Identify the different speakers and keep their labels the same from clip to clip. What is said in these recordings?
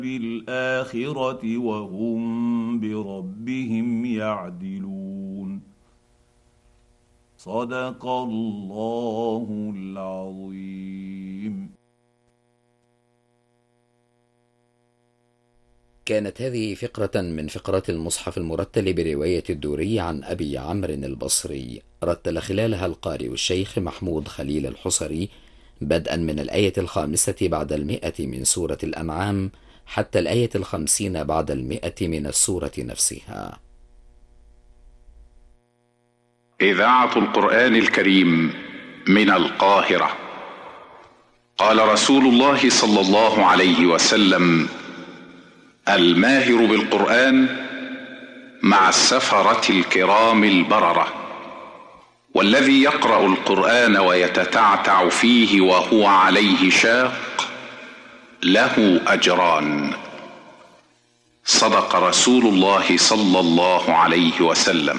Speaker 1: الآخرة وهم بربهم يعدلون. صدق الله العظيم.
Speaker 2: كانت هذه فقرة من فقرات المصحف المرتل برواية الدوري عن أبي عمرو البصري، رتل خلالها القارئ الشيخ محمود خليل الحصري بدءا من الآية 5 بعد 100 من سورة الأنعام حتى الآية 50 بعد 100 من السورة نفسها.
Speaker 3: إذاعة القرآن الكريم من القاهرة. قال رسول الله صلى الله عليه وسلم: الماهر بالقرآن مع السفرة الكرام البررة، والذي يقرأ القرآن ويتتعتع فيه وهو عليه شاق له أجران. صدق رسول الله صلى الله عليه وسلم.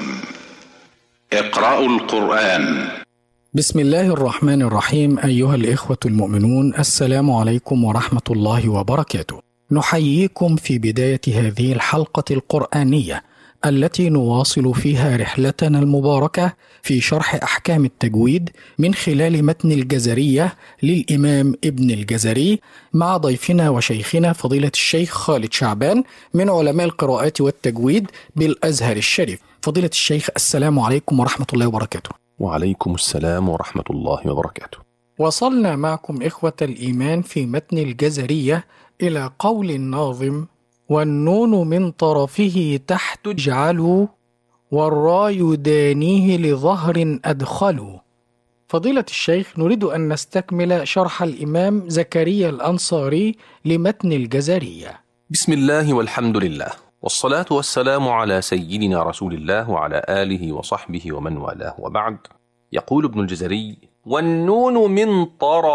Speaker 3: اقرأوا القرآن.
Speaker 4: بسم الله الرحمن الرحيم. أيها الإخوة المؤمنون، السلام عليكم ورحمة الله وبركاته. نحييكم في بداية هذه الحلقة القرآنية التي نواصل فيها رحلتنا المباركة في شرح أحكام التجويد من خلال متن الجزرية للإمام ابن الجزري مع ضيفنا وشيخنا فضيلة الشيخ خالد شعبان من علماء القراءات والتجويد بالأزهر الشريف. فضيلة الشيخ، السلام عليكم ورحمة الله وبركاته.
Speaker 5: وعليكم السلام ورحمة الله وبركاته.
Speaker 4: وصلنا معكم إخوة الإيمان في متن الجزرية إلى قول الناظم: والنون من طرفه تحت اجعلوا والراء يدانيه لظهر أدخلوا. فضيلة الشيخ، نريد أن نستكمل شرح الإمام زكريا الأنصاري لمتن الجزرية.
Speaker 5: بسم الله والحمد لله، والصلاة والسلام على سيدنا رسول الله وعلى آله وصحبه ومن والاه، وبعد. يقول ابن الجزري: والنون من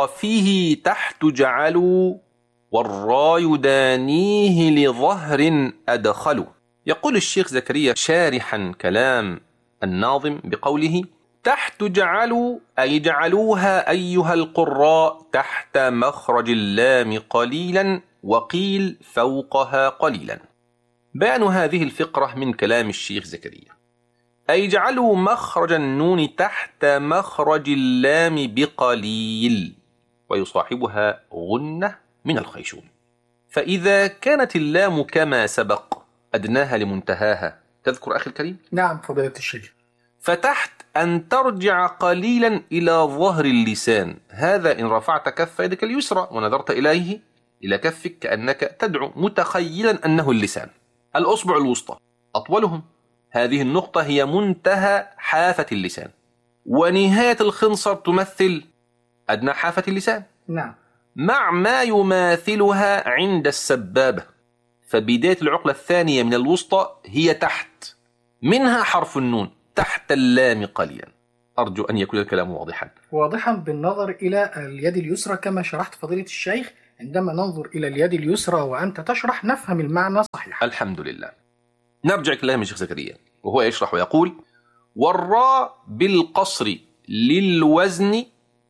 Speaker 5: طرفه تحت جعلوا والراء يدانيه لظهر أدخلوا. يقول الشيخ زكريا شارحا كلام الناظم بقوله: تحت جعلوا أي جعلوها أيها القراء تحت مخرج اللام قليلا، وقيل فوقها قليلا. بيان هذه الفقرة من كلام الشيخ زكريا: أي جعلوا مخرج النون تحت مخرج اللام بقليل، ويصاحبها غنة من الخيشوم. فإذا كانت اللام كما سبق أدناها لمنتهاها، تذكر أخي الكريم؟
Speaker 4: نعم فضيلة الشيخ.
Speaker 5: فتحت أن ترجع قليلا إلى ظهر اللسان، هذا إن رفعت كف يدك اليسرى ونظرت إليه إلى كفك كأنك تدعو متخيلا أنه اللسان. الأصبع الوسطى أطولهم، هذه النقطة هي منتهى حافة اللسان، ونهاية الخنصر تمثل أدنى حافة اللسان.
Speaker 4: نعم.
Speaker 5: مع ما يماثلها عند السبابة، فبداية العقلة الثانية من الوسطى هي تحت، منها حرف النون تحت اللام قليلا. أرجو أن يكون الكلام
Speaker 4: واضحا بالنظر إلى اليد اليسرى كما شرحت فضيلة الشيخ. عندما ننظر إلى اليد اليسرى وأنت تشرح نفهم المعنى صحيح.
Speaker 5: الحمد لله. نرجع كلام الشيخ زكريا وهو يشرح ويقول: والراء بالقصر للوزن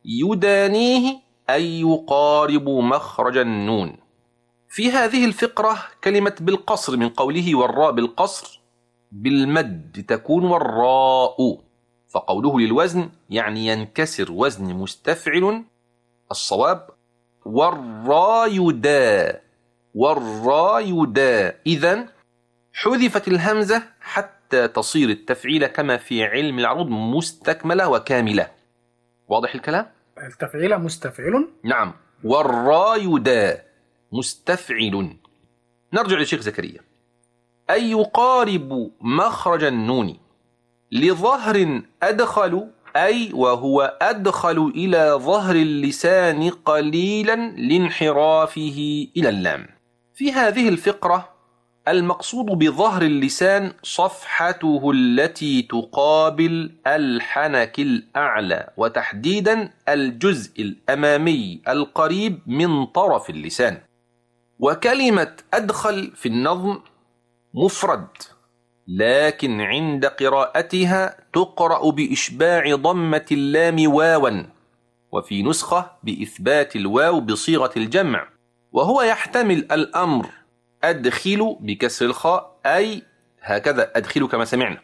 Speaker 5: يدانيه أي يقارب مخرج النون. في هذه الفقرة كلمة بالقصر من قوله والراء بالقصر بالمد تكون والراء، فقوله للوزن يعني ينكسر وزن مستفعل، الصواب والراء يدا، والراء يدا. إذن حذفت الهمزة حتى تصير التفعيل كما في علم العروض مستكملة وكاملة. واضح الكلام؟
Speaker 4: التفعيل مستفعل؟
Speaker 5: نعم، والراء يدا مستفعل. نرجع للشيخ زكريا: أي يقارب مخرج النون لظهر أدخل، أي وهو أدخل إلى ظهر اللسان قليلا لانحرافه إلى اللام. في هذه الفقرة المقصود بظهر اللسان صفحته التي تقابل الحنك الأعلى، وتحديدا الجزء الأمامي القريب من طرف اللسان. وكلمة أدخل في النظم مفرد، لكن عند قراءتها تقرأ بإشباع ضمة اللام واوا، وفي نسخة بإثبات الواو بصيغة الجمع، وهو يحتمل الأمر أدخل بكسر الخاء أي هكذا أدخل كما سمعنا،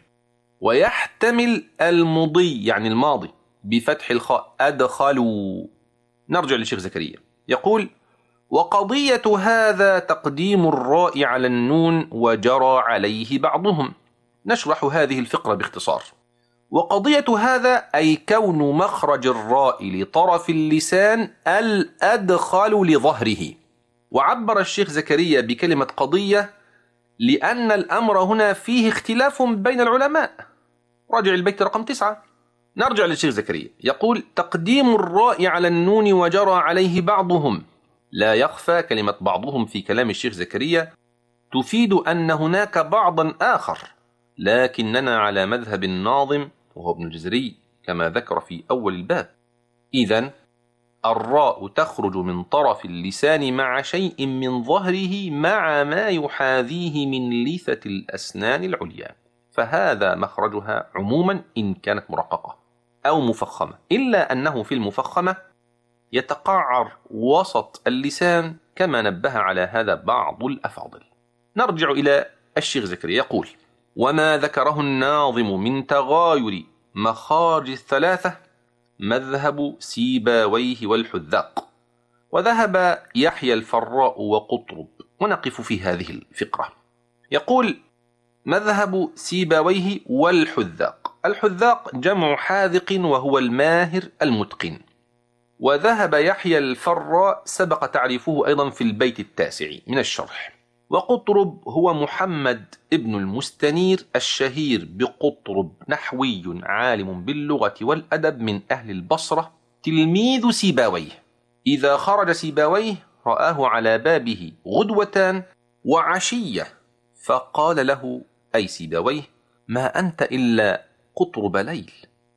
Speaker 5: ويحتمل المضي يعني الماضي بفتح الخاء أدخلوا. نرجع للشيخ زكريا يقول: وقضية هذا تقديم الراء على النون وجرى عليه بعضهم. نشرح هذه الفقرة باختصار. وقضية هذا أي كون مخرج الراء لطرف اللسان الأدخل لظهره. وعبر الشيخ زكريا بكلمة قضية لأن الأمر هنا فيه اختلاف بين العلماء. راجع البيت رقم 9. نرجع للشيخ زكريا يقول: تقديم الراء على النون وجرى عليه بعضهم. لا يخفى كلمة بعضهم في كلام الشيخ زكريا تفيد أن هناك بعضا آخر، لكننا على مذهب الناظم وهو ابن الجزري كما ذكر في أول الباب. إذن الراء تخرج من طرف اللسان مع شيء من ظهره مع ما يحاذيه من لثة الأسنان العليا، فهذا مخرجها عموما إن كانت مرققة أو مفخمة، إلا أنه في المفخمة يتقعر وسط اللسان كما نبه على هذا بعض الأفاضل. نرجع إلى الشيخ زكريا يقول: وما ذكره الناظم من تغاير مخارج الثلاثة مذهب سيباويه والحذاق، وذهب يحيى الفراء وقطرب. ونقف في هذه الفقرة. يقول: مذهب سيباويه والحذاق. الحذاق جمع حاذق وهو الماهر المتقن. وذهب يحيى الفراء سبق تعريفه أيضا في البيت 9 من الشرح. وقطرب هو محمد ابن المستنير الشهير بقطرب، نحوي عالم باللغة والأدب من أهل البصرة، تلميذ سيباويه. إذا خرج سيباويه رآه على بابه غدوة وعشية، فقال له أي سيباويه: ما أنت إلا قطرب ليل،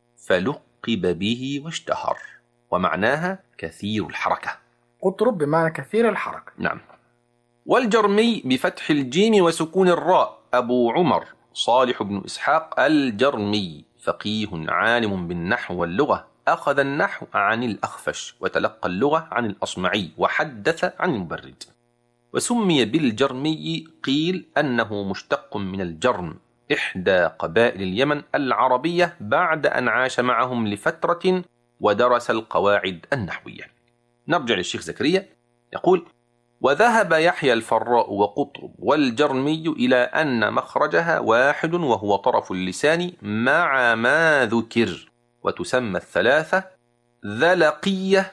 Speaker 5: فلقب به واشتهر. ومعناها كثير الحركة.
Speaker 4: قطرب بمعنى كثير الحركة.
Speaker 5: نعم. والجرمي بفتح الجيم وسكون الراء أبو عمر صالح بن إسحاق الجرمي، فقيه عالم بالنحو واللغة، أخذ النحو عن الأخفش وتلقى اللغة عن الأصمعي وحدث عن المبرد. وسمي بالجرمي قيل أنه مشتق من الجرم، إحدى قبائل اليمن العربية، بعد أن عاش معهم لفترة ودرس القواعد النحوية. نرجع للشيخ زكريا يقول: وذهب يحيى الفراء وقطرب والجرمي إلى أن مخرجها واحد وهو طرف اللسان مع ما ذكر، وتسمى الثلاثة ذلقية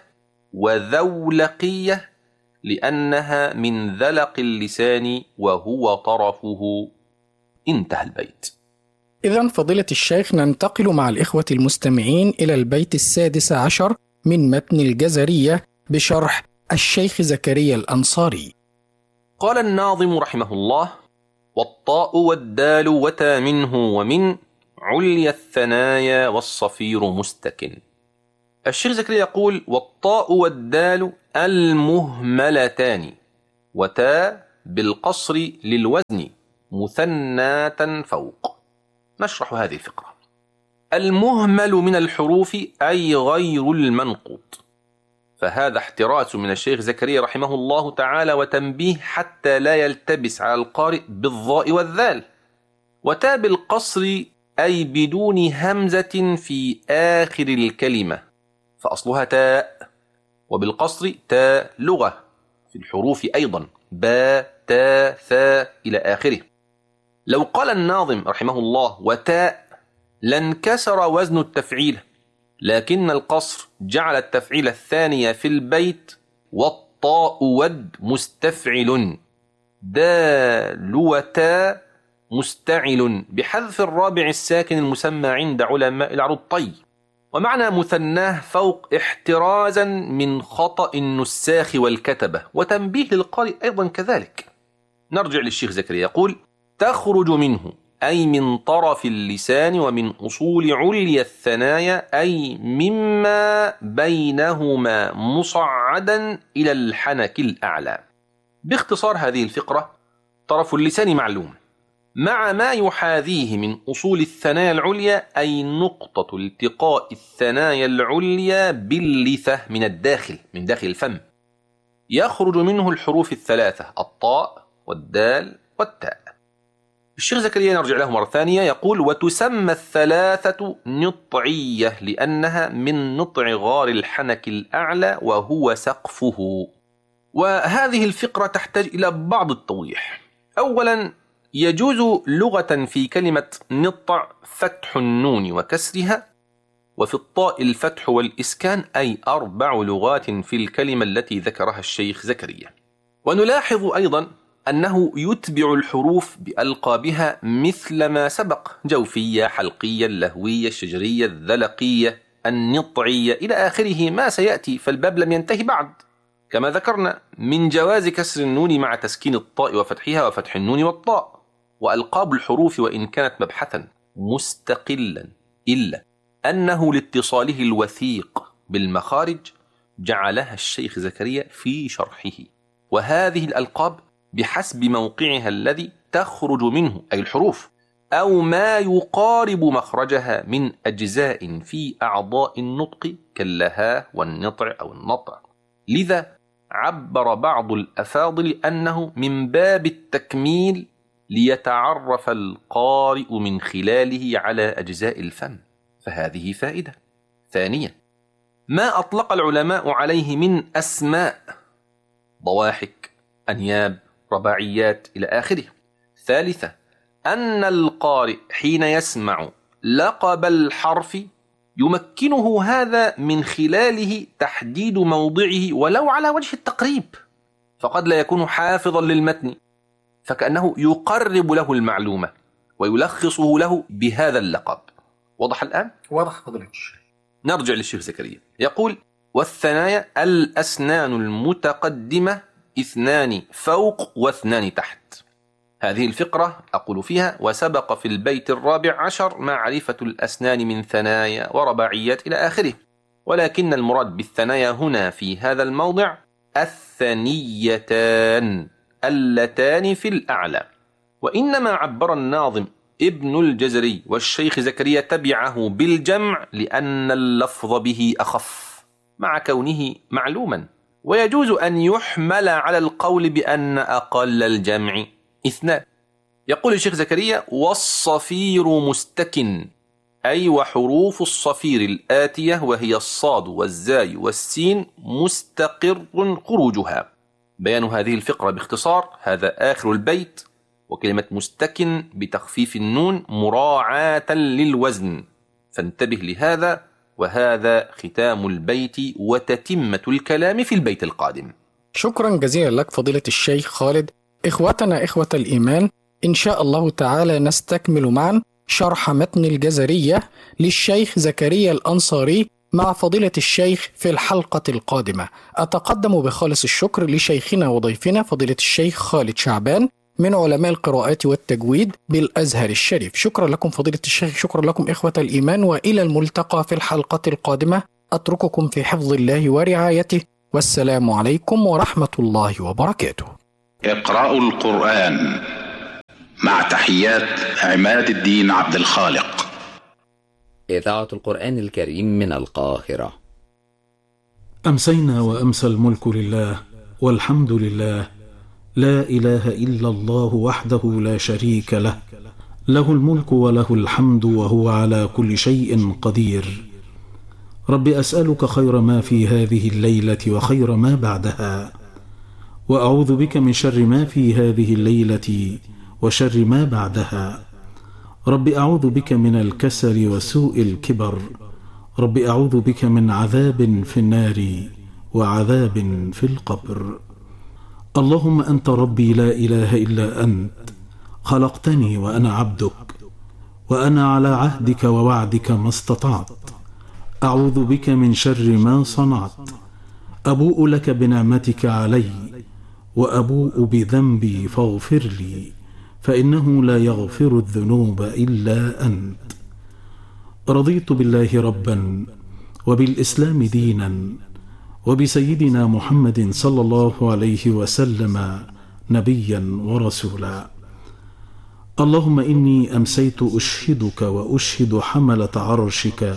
Speaker 5: وذولقية لأنها من ذلق اللسان وهو طرفه. انتهى البيت.
Speaker 4: إذن فضيلة الشيخ ننتقل مع الإخوة المستمعين إلى البيت 16 من متن الجزرية بشرح الشيخ زكريا الأنصاري.
Speaker 5: قال الناظم رحمه الله: والطاء والدال وتا منه ومن عليا الثنايا والصفير مستكن. الشيخ زكريا يقول: والطاء والدال المهملتان، وتا بالقصر للوزن مثناة فوق. نشرح هذه الفقرة. المهمل من الحروف أي غير المنقوط، فهذا احتراس من الشيخ زكريا رحمه الله تعالى وتنبيه حتى لا يلتبس على القارئ بالضاء والذال. وتا بالقصر أي بدون همزة في آخر الكلمة، فأصلها تاء، وبالقصر تاء لغة في الحروف أيضا، با تا ثا إلى آخره. لو قال الناظم رحمه الله وتاء لانكسر وزن التفعيل، لكن القصر جعل التفعيل الثانية في البيت والطاء ود مستفعل، دال وتاء مستعل، بحذف الرابع الساكن المسمى عند علماء العروض طي. ومعنى مثناه فوق احترازا من خطأ النساخ والكتبة، وتنبيه للقارئ أيضا كذلك. نرجع للشيخ زكريا يقول: تخرج منه أي من طرف اللسان ومن أصول عليا الثنايا أي مما بينهما مصعدا إلى الحنك الأعلى. باختصار هذه الفقرة: طرف اللسان معلوم مع ما يحاذيه من أصول الثنايا العليا أي نقطة التقاء الثنايا العليا باللثة من الداخل، من داخل الفم، يخرج منه الحروف الثلاثة: الطاء والدال والتاء. الشيخ زكريا نرجع له مرة ثانية يقول: وتسمى الثلاثة نطعية لأنها من نطع غار الحنك الأعلى وهو سقفه. وهذه الفقرة تحتاج إلى بعض التوضيح. أولا، يجوز لغة في كلمة نطع فتح النون وكسرها، وفي الطاء الفتح والإسكان، أي 4 لغات في الكلمة التي ذكرها الشيخ زكريا. ونلاحظ أيضا أنه يتبع الحروف بألقابها مثل ما سبق: جوفية، حلقية، اللهوية، الشجرية، الذلقية، النطعية، إلى آخره ما سيأتي، فالباب لم ينتهي بعد. كما ذكرنا من جواز كسر النون مع تسكين الطاء وفتحها وفتح النون والطاء. وألقاب الحروف وإن كانت مبحثا مستقلا، إلا أنه لاتصاله الوثيق بالمخارج جعلها الشيخ زكريا في شرحه. وهذه الألقاب بحسب موقعها الذي تخرج منه، أي الحروف، أو ما يقارب مخرجها من أجزاء في أعضاء النطق كاللهاء والنطع أو النطع. لذا عبر بعض الأفاضل أنه من باب التكميل ليتعرف القارئ من خلاله على أجزاء الفم، فهذه فائدة. ثانيا، ما أطلق العلماء عليه من أسماء: ضواحك، أنياب، رباعيات، إلى آخره. ثالثا، أن القارئ حين يسمع لقب الحرف يمكنه هذا من خلاله تحديد موضعه ولو على وجه التقريب، فقد لا يكون حافظا للمتن، فكأنه يقرب له المعلومة ويلخصه له بهذا اللقب. وضح الآن؟
Speaker 4: واضح فضيلة الشيخ.
Speaker 5: نرجع للشيخ زكريا يقول: والثنايا الأسنان المتقدمة 2 فوق و2 تحت. هذه الفقرة أقول فيها: وسبق في البيت 14 معرفة الأسنان من ثنايا ورباعيات إلى آخره، ولكن المراد بالثنايا هنا في هذا الموضع الثنيتان اللتان في الأعلى. وإنما عبر الناظم ابن الجزري والشيخ زكريا تبعه بالجمع لأن اللفظ به أخف مع كونه معلوما، ويجوز أن يحمل على القول بأن أقل الجمع 2. يقول الشيخ زكريا: والصفير مستكن، أي وحروف الصفير الآتية وهي الصاد والزاي والسين مستقر خروجها. بيان هذه الفقرة باختصار: هذا آخر البيت، وكلمة مستكن بتخفيف النون مراعاة للوزن، فانتبه لهذا. وهذا ختام البيت وتتمة الكلام في البيت القادم.
Speaker 4: شكرا جزيلا لك فضيلة الشيخ خالد. إخوتنا إخوة الإيمان، إن شاء الله تعالى نستكمل معا شرح متن الجزرية للشيخ زكريا الأنصاري مع فضيلة الشيخ في الحلقة القادمة. أتقدم بخالص الشكر لشيخنا وضيفنا فضيلة الشيخ خالد شعبان من علماء القراءات والتجويد بالأزهر الشريف. شكرا لكم فضيلة الشيخ، شكرا لكم إخوة الإيمان، وإلى الملتقى في الحلقة القادمة. أترككم في حفظ الله ورعايته، والسلام عليكم ورحمة الله وبركاته.
Speaker 3: اقرأوا القرآن مع تحيات عماد الدين عبد الخالق.
Speaker 2: إذاعة القرآن الكريم من القاهرة.
Speaker 6: أمسينا وأمسى الملك لله، والحمد لله، لا إله إلا الله وحده لا شريك له، له الملك وله الحمد وهو على كل شيء قدير. رب أسألك خير ما في هذه الليلة وخير ما بعدها، وأعوذ بك من شر ما في هذه الليلة وشر ما بعدها. رب أعوذ بك من الكسل وسوء الكبر. رب أعوذ بك من عذاب في النار وعذاب في القبر. اللهم أنت ربي لا إله إلا أنت، خلقتني وأنا عبدك، وأنا على عهدك ووعدك ما استطعت. أعوذ بك من شر ما صنعت. أبوء لك بنعمتك علي وأبوء بذنبي فاغفر لي، فإنه لا يغفر الذنوب إلا أنت. رضيت بالله ربا وبالإسلام دينا وبسيدنا محمد صلى الله عليه وسلم نبيا ورسولا. اللهم إني أمسيت أشهدك وأشهد حملة عرشك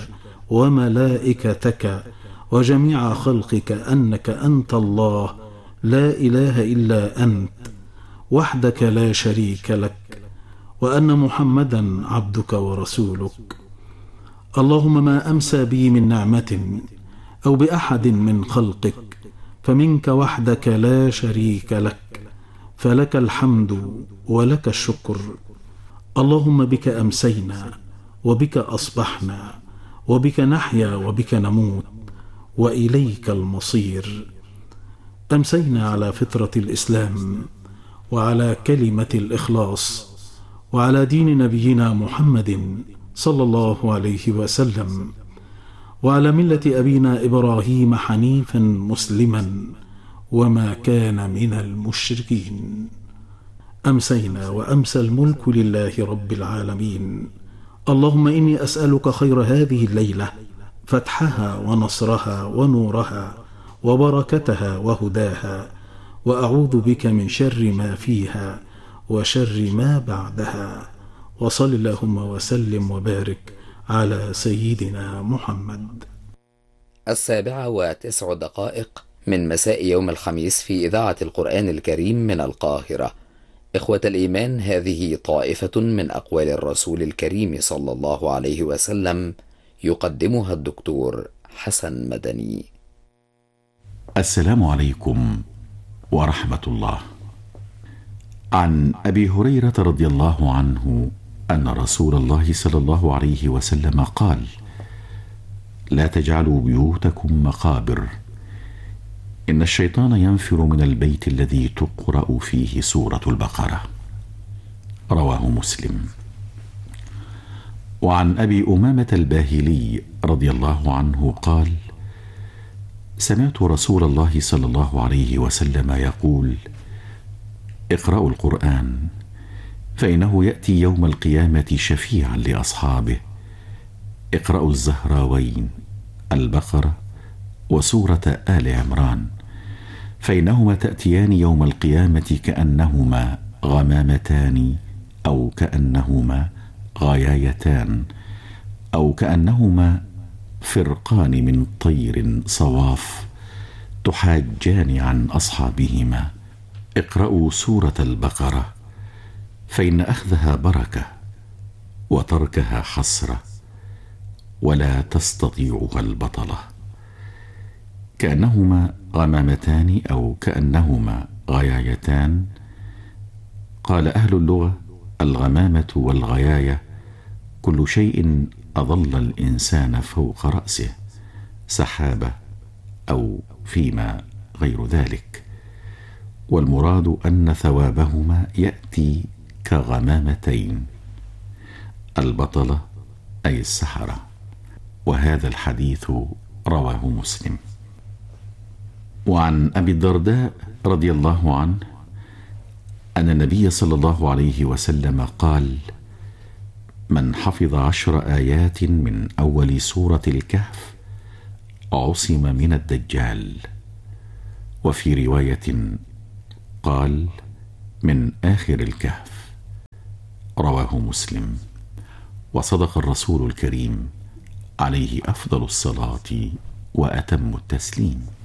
Speaker 6: وملائكتك وجميع خلقك أنك أنت الله لا إله إلا أنت، وحدك لا شريك لك، وأن محمدا عبدك ورسولك. اللهم ما أمسى بي من نعمة أو بأحد من خلقك فمنك وحدك لا شريك لك، فلك الحمد ولك الشكر. اللهم بك أمسينا وبك أصبحنا وبك نحيا وبك نموت وإليك المصير. أمسينا على فطرة الإسلام وعلى كلمة الإخلاص وعلى دين نبينا محمد صلى الله عليه وسلم، وعلى ملة أبينا إبراهيم حنيفا مسلما وما كان من المشركين. أمسينا وأمسى الملك لله رب العالمين. اللهم إني أسألك خير هذه الليلة، فتحها ونصرها ونورها وبركتها وهداها، وأعوذ بك من شر ما فيها وشر ما بعدها. وصل اللهم وسلم وبارك على سيدنا محمد.
Speaker 2: 7:09 من مساء يوم الخميس في إذاعة القرآن الكريم من القاهرة. إخوة الإيمان، هذه طائفة من أقوال الرسول الكريم صلى الله عليه وسلم يقدمها الدكتور حسن مدني.
Speaker 7: السلام عليكم ورحمة الله. عن أبي هريرة رضي الله عنه أن رسول الله صلى الله عليه وسلم قال: لا تجعلوا بيوتكم مقابر، إن الشيطان ينفر من البيت الذي تقرأ فيه سورة البقرة. رواه مسلم. وعن أبي أمامة الباهلي رضي الله عنه قال: سمعت رسول الله صلى الله عليه وسلم يقول: اقرأوا القرآن فإنه يأتي يوم القيامة شفيعا لأصحابه. اقرأوا الزهراوين البقرة وسورة آل عمران، فإنهما تأتيان يوم القيامة كأنهما غمامتان أو كأنهما غيايتان أو كأنهما فرقان من طير صواف تحاجان عن أصحابهما. اقرأوا سورة البقرة فإن أخذها بركة وتركها حسرة ولا تستطيعها البطلة. كأنهما غمامتان أو كأنهما غيايتان. قال أهل اللغة: الغمامة والغياية كل شيء أظل الإنسان فوق رأسه، سحابة أو فيما غير ذلك، والمراد أن ثوابهما يأتي كغمامتين، البطلة أي السحرة. وهذا الحديث رواه مسلم. وعن أبي الدرداء رضي الله عنه أن النبي صلى الله عليه وسلم قال: من حفظ 10 آيات من أول سورة الكهف عصم من الدجال. وفي رواية قال: من آخر الكهف. رواه مسلم. وصدق الرسول الكريم عليه أفضل الصلاة وأتم التسليم.